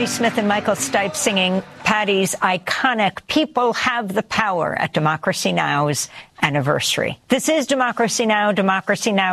Patti Smith and Michael Stipe singing Patti's iconic People Have the Power at Democracy Now!'s anniversary. This is Democracy Now!, Democracy Now!